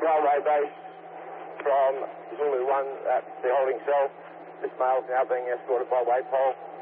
railway base from Zulu 1 at the holding cell. This mail is now being escorted by Waypole.